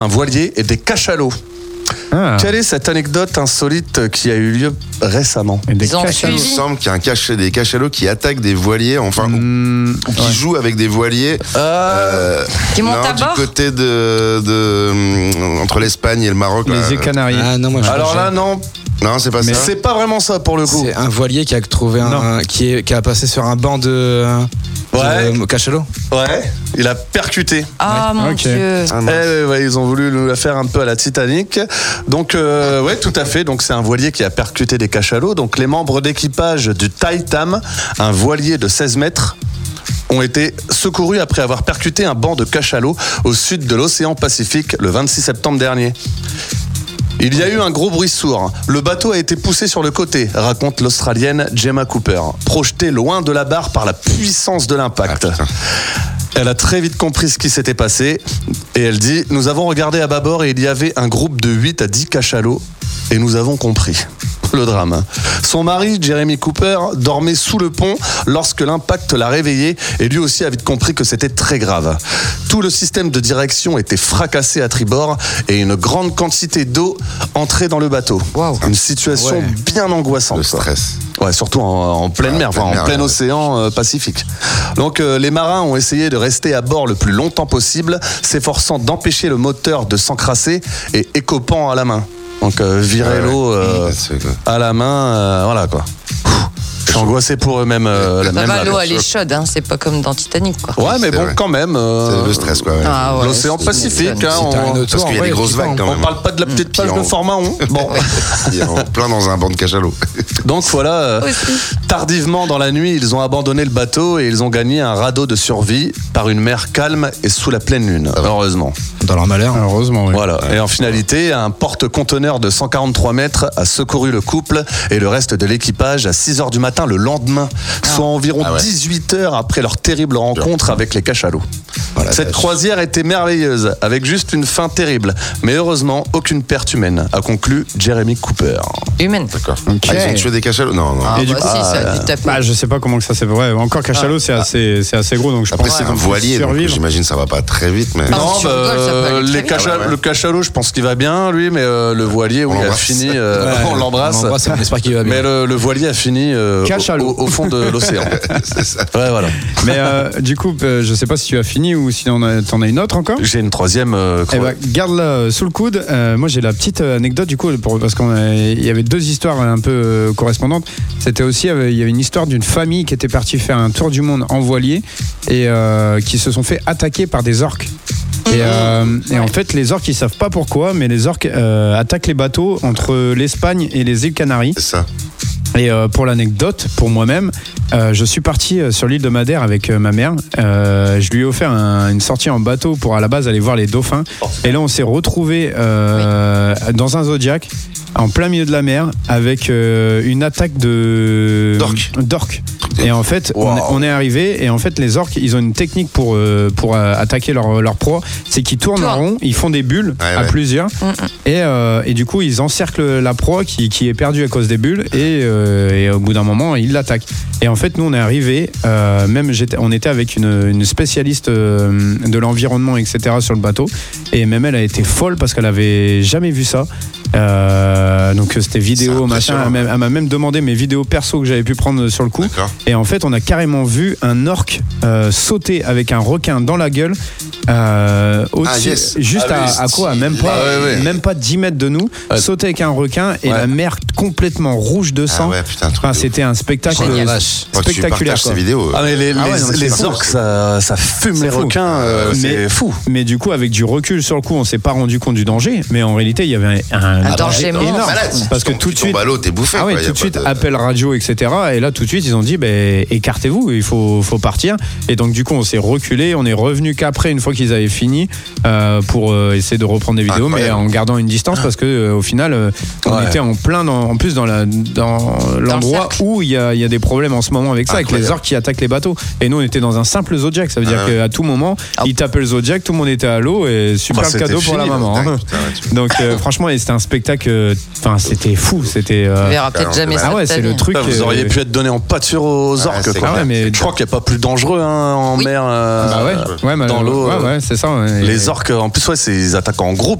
un voilier et des cachalots. Quelle est cette anecdote insolite qui a eu lieu récemment? Il me semble qu'il y a des cachalots qui attaquent des voiliers, ou qui jouent avec des voiliers. Qui montent à bord du côté entre l'Espagne et le Maroc. Les îles Canaries. Alors là, non. Non, c'est pas ça. C'est pas vraiment ça pour le coup. C'est un voilier qui a trouvé qui a passé sur un banc de cachalot. Ouais, il a percuté. Ah mon Dieu. Ils ont voulu nous la faire un peu à la Titanic. Donc tout à fait. Donc c'est un voilier qui a percuté des cachalots. Donc les membres d'équipage du Taitam, un voilier de 16 mètres, ont été secourus après avoir percuté un banc de cachalots au sud de l'océan Pacifique le 26 septembre dernier. Il y a eu un gros bruit sourd. Le bateau a été poussé sur le côté, raconte l'Australienne Gemma Cooper, projetée loin de la barre par la puissance de l'impact. Elle a très vite compris ce qui s'était passé et elle dit « Nous avons regardé à bâbord et il y avait un groupe de 8 à 10 cachalots et nous avons compris. » Le drame. Son mari, Jeremy Cooper, dormait sous le pont lorsque l'impact l'a réveillé et lui aussi a vite compris que c'était très grave. Tout le système de direction était fracassé à tribord et une grande quantité d'eau entrait dans le bateau. Wow. Une situation bien angoissante. Le stress. Ouais, surtout en pleine mer, en plein océan Pacifique. Donc les marins ont essayé de rester à bord le plus longtemps possible, s'efforçant d'empêcher le moteur de s'encrasser et écopant à la main. Donc virer l'eau à la main, voilà quoi. Je suis angoissé pour eux-mêmes. L'eau elle est chaude, hein, c'est pas comme dans Titanic quoi. Ouais, mais bon, quand même. C'est le stress quoi. L'océan Pacifique, parce qu'il y a des grosses vagues quand même. On parle pas de la petite page de Format 1. Bon. Il y a plein dans un banc de cachalots. Donc voilà, tardivement dans la nuit, ils ont abandonné le bateau et ils ont gagné un radeau de survie par une mer calme et sous la pleine lune, heureusement. Dans leur malheur. Heureusement, oui. Voilà. Et en finalité, un porte-conteneur de 143 mètres a secouru le couple et le reste de l'équipage à 6h du matin le lendemain, soit environ 18 heures après leur terrible rencontre avec les cachalots. Cette croisière était merveilleuse, avec juste une fin terrible. Mais heureusement, aucune perte humaine, a conclu Jeremy Cooper. Humaine. D'accord. Okay. Ils ont tué des cachalots? Non. Et du coup, je sais pas comment que ça c'est vrai. Encore cachalot, c'est assez gros, donc je pense que c'est un voilier, donc j'imagine ça va pas très vite. Mais... Non, le cachalot, je pense qu'il va bien, lui, mais le voilier, il a fini. On l'embrasse. On espère qu'il va bien. Mais le voilier a fini au fond de l'océan. C'est ça. Ouais, voilà. Mais du coup, je sais pas si tu as fini ou si t'en as une autre encore. J'ai une troisième. Garde-la sous le coude. Moi, j'ai la petite anecdote du coup, parce qu'il y avait deux histoires un peu correspondantes. C'était aussi, il y avait une histoire d'une famille qui était partie faire un tour du monde en voilier et qui se sont fait attaquer par des orques. Et en fait, les orques, ils savent pas pourquoi, mais les orques attaquent les bateaux entre l'Espagne et les îles Canaries. C'est ça. Et pour l'anecdote, pour moi-même, je suis parti sur l'île de Madère avec ma mère. Je lui ai offert une sortie en bateau pour à la base aller voir les dauphins. Et là, on s'est retrouvés dans un Zodiac, en plein milieu de la mer, avec une attaque d'orques. Et en fait, on est arrivé et en fait, les orques, ils ont une technique pour attaquer leur proie, c'est qu'ils tournent en rond, ils font des bulles à plusieurs, et du coup, ils encerclent la proie qui est perdue à cause des bulles, et au bout d'un moment, ils l'attaquent. Et en fait, nous, on est arrivé, on était avec une spécialiste de l'environnement, etc., sur le bateau, et même elle a été folle parce qu'elle avait jamais vu ça. Donc c'était vidéo, machin. Elle m'a même demandé mes vidéos perso que j'avais pu prendre sur le coup. D'accord. Et en fait, on a carrément vu un orque sauter avec un requin dans la gueule, juste à quoi, même pas 10 mètres de nous, sauter avec un requin et la mer complètement rouge de sang. C'était un spectacle spectaculaire. Ces vidéos. Mais les orques, ça fume les requins, c'est fou. Mais du coup, avec du recul sur le coup, on s'est pas rendu compte du danger, mais en réalité, il y avait un danger énorme. Parce que tout de suite, t'es bouffé. Tout de suite, appel radio, etc. Et là, tout de suite, ils ont dit, écartez-vous, il faut partir. Et donc, du coup, on s'est reculé, on est revenu qu'après, une fois qu'ils avaient fini, pour essayer de reprendre des vidéos, mais en gardant une distance, parce que au final, on était en plein, en plus dans l'endroit où il y a des problèmes en ce moment avec ça, avec les orques qui attaquent les bateaux. Et nous, on était dans un simple Zodiac, ça veut dire qu'à tout moment, ils tapaient le Zodiac, tout le monde était à l'eau, et super cadeau pour la maman. Donc, franchement, c'était un spectacle, enfin c'était fou, c'était. On verra peut-être jamais ça. Ah ouais, c'est le truc. Vous auriez pu être donné en pâture aux orques. c'est quoi. clair. Mais je crois qu'il n'y a pas plus dangereux en mer. Bah ouais, dans l'eau. Ouais, c'est ça. Les orques, en plus, ils attaquent en groupe.